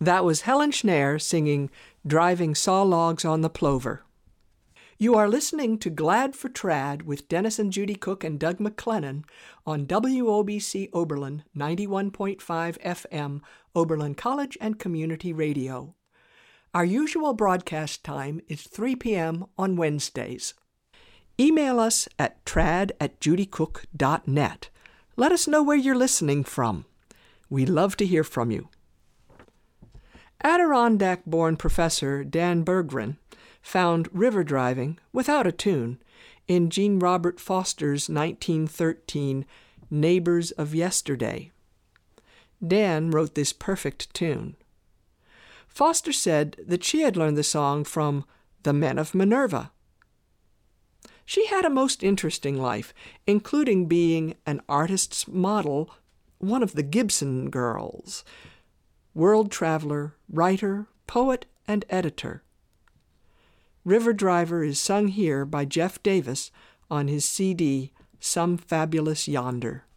That was Helen Schneer singing Driving Saw Logs on the Plover. You are listening to Glad for Trad with Dennis and Judy Cook and Doug McLennan on WOBC Oberlin 91.5 FM, Oberlin College and Community Radio. Our usual broadcast time is 3 p.m. on Wednesdays. Email us at trad@judycook.net. Let us know where you're listening from. We love to hear from you. Adirondack-born professor Dan Berggren found river driving, without a tune, in Jean Robert Foster's 1913 Neighbors of Yesterday. Dan wrote this perfect tune. Foster said that she had learned the song from The Men of Minerva. She had a most interesting life, including being an artist's model, one of the Gibson girls, world traveler, writer, poet, and editor. River Driver is sung here by Jeff Davis on his CD, Some Fabulous Yonder.